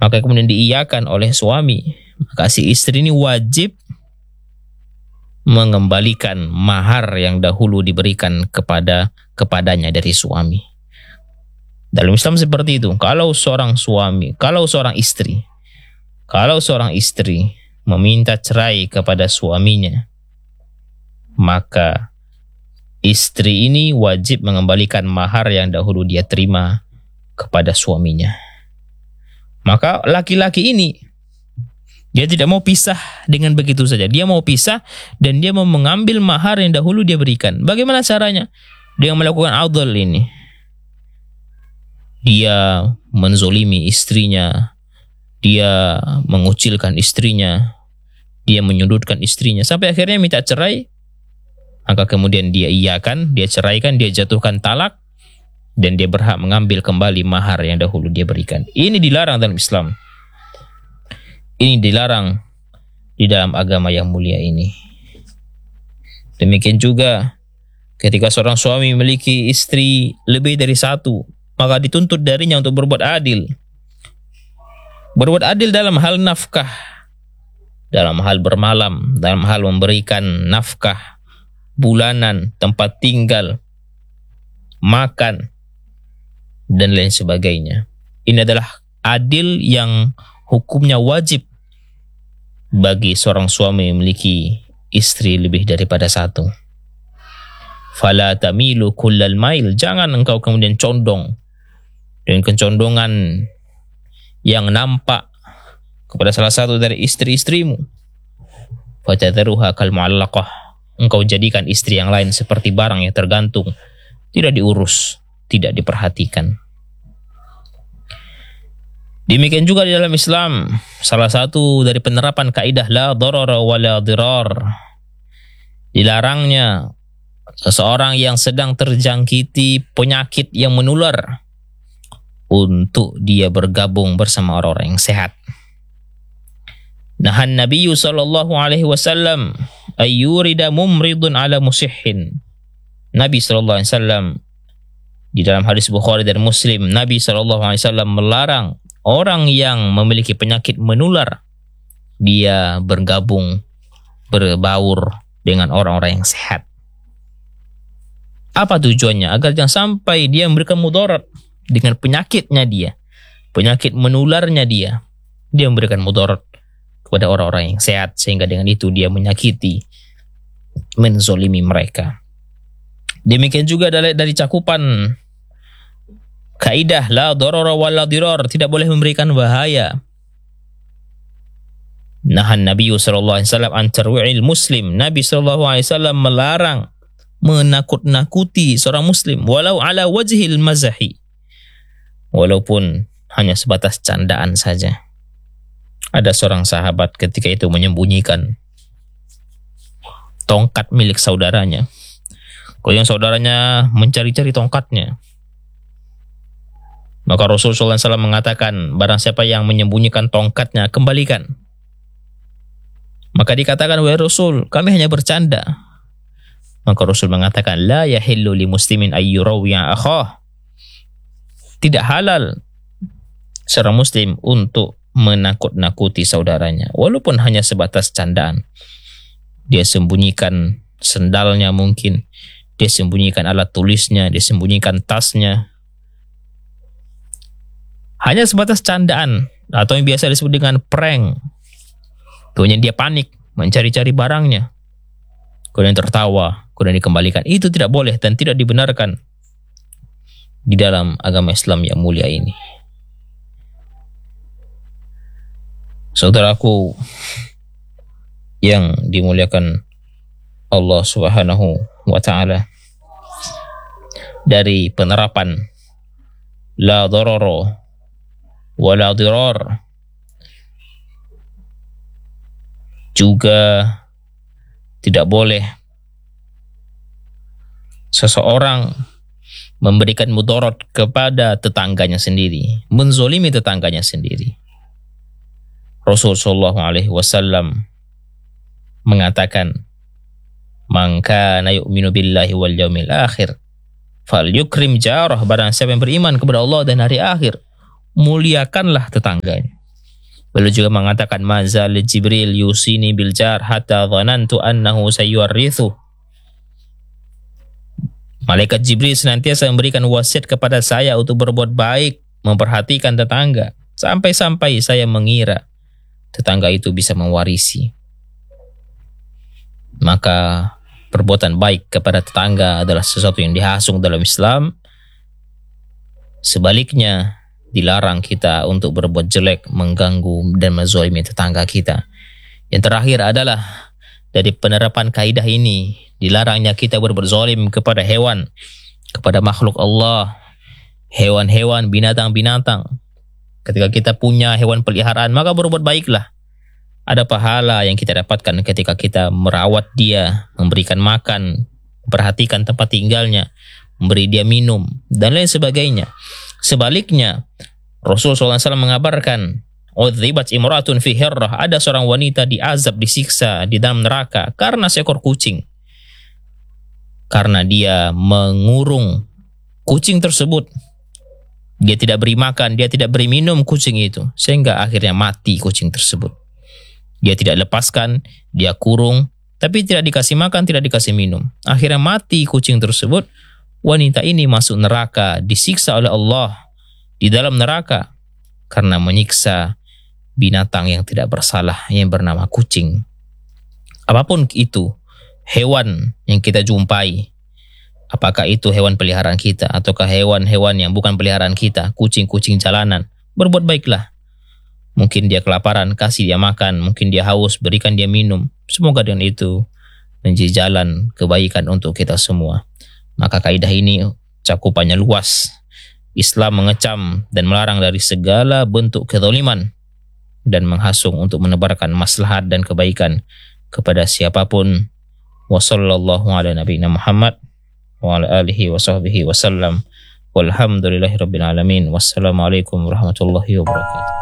maka kemudian diiyakan oleh suami, maka si istri ini wajib mengembalikan mahar yang dahulu diberikan kepadanya dari suami. Dalam Islam seperti itu. Kalau seorang istri meminta cerai kepada suaminya, maka istri ini wajib mengembalikan mahar yang dahulu dia terima kepada suaminya. Maka laki-laki ini, dia tidak mau pisah dengan begitu saja. Dia mau pisah dan dia mau mengambil mahar yang dahulu dia berikan. Bagaimana caranya? Dia melakukan adl ini. Dia menzolimi istrinya. Dia mengucilkan istrinya. Dia menyudutkan istrinya. Sampai akhirnya minta cerai. Maka kemudian dia iyakan, dia ceraikan, dia jatuhkan talak. Dan dia berhak mengambil kembali mahar yang dahulu dia berikan. Ini dilarang dalam Islam. Ini dilarang di dalam agama yang mulia ini. Demikian juga ketika seorang suami memiliki istri lebih dari satu, maka dituntut darinya untuk berbuat adil. Berbuat adil dalam hal nafkah, dalam hal bermalam, dalam hal memberikan nafkah bulanan, tempat tinggal, makan, dan lain sebagainya. Ini adalah adil yang hukumnya wajib bagi seorang suami memiliki istri lebih daripada satu. Fala tamilu kullal mail, jangan engkau kemudian condong dengan kecondongan yang nampak kepada salah satu dari istri-istrimu. Fatadharuha kal mu'allaqah, engkau jadikan istri yang lain seperti barang yang tergantung, tidak diurus, tidak diperhatikan. Demikian juga di dalam Islam, salah satu dari penerapan kaidah la darara wa la dirar, dilarangnya seseorang yang sedang terjangkiti penyakit yang menular untuk dia bergabung bersama orang-orang yang sehat. Nahan Nabi sallallahu alaihi wasallam ayyurida mumridun ala musihhin. Nabi sallallahu alaihi wasallam di dalam hadis Bukhari dan Muslim, Nabi sallallahu alaihi wasallam melarang orang yang memiliki penyakit menular dia bergabung, berbaur dengan orang-orang yang sehat. Apa tujuannya? Agar jangan sampai dia memberikan mudarat dengan penyakitnya dia, penyakit menularnya dia. Dia memberikan mudarat kepada orang-orang yang sehat, sehingga dengan itu dia menyakiti, menzolimi mereka. Demikian juga dari cakupan kaidah la darara wa la dirar, tidak boleh memberikan bahaya. Nahan Nabi sallallahu alaihi wasallam an tarwi'il muslim. Nabi sallallahu alaihi wasallam melarang menakut-nakuti seorang muslim walau ala wajhil mazahi, walaupun hanya sebatas candaan saja. Ada seorang sahabat ketika itu menyembunyikan tongkat milik saudaranya. Kemudian saudaranya mencari-cari tongkatnya. Maka Rasulullah SAW mengatakan, barang siapa yang menyembunyikan tongkatnya, kembalikan. Maka dikatakan, wahai Rasul, kami hanya bercanda. Maka Rasul mengatakan, la yahillu li muslimin ayyurawiya akhah. Tidak halal seorang muslim untuk menakut-nakuti saudaranya, walaupun hanya sebatas candaan. Dia sembunyikan sendalnya mungkin, dia sembunyikan alat tulisnya, dia sembunyikan tasnya. Hanya sebatas candaan, atau yang biasa disebut dengan prank. Kemudian dia panik, mencari-cari barangnya. Kemudian tertawa, kemudian dikembalikan. Itu tidak boleh dan tidak dibenarkan di dalam agama Islam yang mulia ini. Saudaraku yang dimuliakan Allah Subhanahu wa ta'ala, dari penerapan la darara wala dirar juga tidak boleh seseorang memberikan mudarat kepada tetangganya sendiri, menzolimi tetangganya sendiri. Rasulullah SAW mengatakan, man kana yu'minu billahi wal yawmil akhir falyukrim jarah, barang siapa yang beriman kepada Allah dan hari akhir, muliakanlah tetangganya. Beliau juga mengatakan, mazal Jibril yusini bil jar hatta dhanantu annahu sayuwarrithu. Malaikat Jibril senantiasa memberikan wasiat kepada saya untuk berbuat baik, memperhatikan tetangga, sampai-sampai saya mengira tetangga itu bisa mewarisi. Maka perbuatan baik kepada tetangga adalah sesuatu yang dihasung dalam Islam. Sebaliknya, dilarang kita untuk berbuat jelek, mengganggu dan menzalimi tetangga kita. Yang terakhir adalah dari penerapan kaidah ini, dilarangnya kita berbuat zalim kepada hewan, kepada makhluk Allah, hewan-hewan, binatang-binatang. Ketika kita punya hewan peliharaan, maka berbuat baiklah. Ada pahala yang kita dapatkan ketika kita merawat dia, memberikan makan, memperhatikan tempat tinggalnya, memberi dia minum, dan lain sebagainya. Sebaliknya, Rasulullah SAW mengabarkan, "Udhibat imratun fi hirrah", ada seorang wanita diazab, disiksa di dalam neraka karena seekor kucing. Karena dia mengurung kucing tersebut. Dia tidak beri makan, dia tidak beri minum kucing itu, sehingga akhirnya mati kucing tersebut. Dia tidak lepaskan, dia kurung, tapi tidak dikasih makan, tidak dikasih minum. Akhirnya mati kucing tersebut. Wanita ini masuk neraka, disiksa oleh Allah di dalam neraka karena menyiksa binatang yang tidak bersalah yang bernama kucing. Apapun itu, hewan yang kita jumpai, apakah itu hewan peliharaan kita ataukah hewan-hewan yang bukan peliharaan kita, kucing-kucing jalanan, berbuat baiklah. Mungkin dia kelaparan, kasih dia makan. Mungkin dia haus, berikan dia minum. Semoga dengan itu menjadi jalan kebaikan untuk kita semua. Maka kaidah ini cakupannya luas. Islam mengecam dan melarang dari segala bentuk kezaliman dan menghasung untuk menebarkan maslahat dan kebaikan kepada siapapun. Wa sallallahu ala nabiyina Muhammad wa ala alihi wa sahbihi wa sallam. Walhamdulillahirabbil alamin. Wassalamualaikum warahmatullahi wabarakatuh.